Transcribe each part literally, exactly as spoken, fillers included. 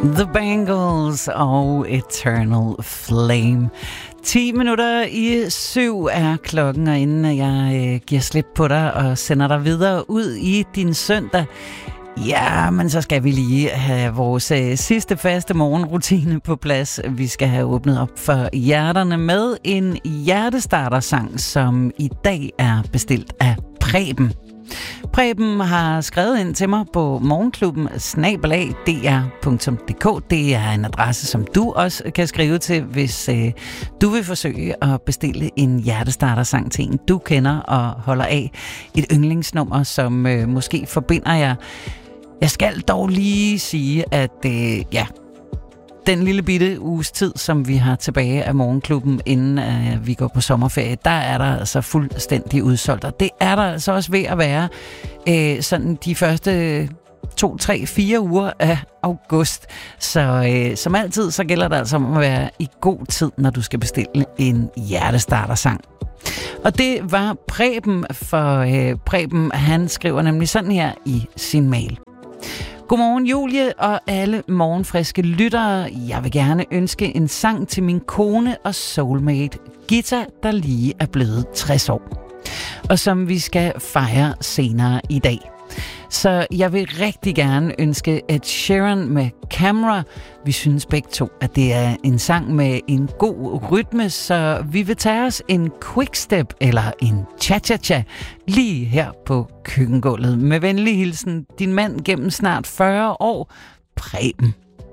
The Bangles og Eternal Flame. ti minutter i syv er klokken, og inden jeg øh, giver slip på dig og sender dig videre ud i din søndag, ja, men så skal vi lige have vores øh, sidste faste morgenrutine på plads. Vi skal have åbnet op for hjerterne med en hjertestartersang, som i dag er bestilt af Preben. Preben har skrevet ind til mig på morgenklubben snabel-a d r punktum d k. Det er en adresse, som du også kan skrive til, hvis øh, du vil forsøge at bestille en hjertestartersang til en, du kender og holder af. Et yndlingsnummer, som øh, måske forbinder jer. Jeg skal dog lige sige, at øh, ja, den lille bitte uges tid, som vi har tilbage af morgenklubben, inden øh, vi går på sommerferie, der er der altså fuldstændig udsolgt. Og det er der altså også ved at være øh, sådan de første to, tre, fire uger af august. Så øh, som altid, så gælder det altså om at være i god tid, når du skal bestille en hjertestartersang. Og det var Preben, for øh, Preben, han skriver nemlig sådan her i sin mail. Godmorgen Julie og alle morgenfriske lyttere. Jeg vil gerne ønske en sang til min kone og soulmate Gita, der lige er blevet tres år. Og som vi skal fejre senere i dag. Så jeg vil rigtig gerne ønske Ed Sheeran med Camera. Vi synes begge to, at det er en sang med en god rytme, så vi vil tage os en quickstep eller en cha-cha-cha lige her på køkkengulvet. Med venlig hilsen, din mand gennem snart fyrre år, Preben.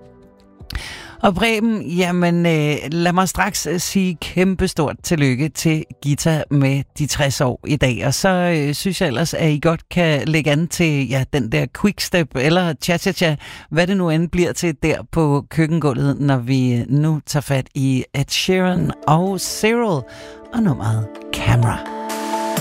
Og Preben, jamen øh, lad mig straks sige kæmpestort tillykke til Gita med de tres år i dag. Og så øh, synes jeg ellers, at I godt kan lægge an til ja, den der quickstep eller cha-cha-cha, hvad det nu end bliver til der på køkkengulvet, når vi nu tager fat i Ed Sheeran og Cyril og nummeret Camera.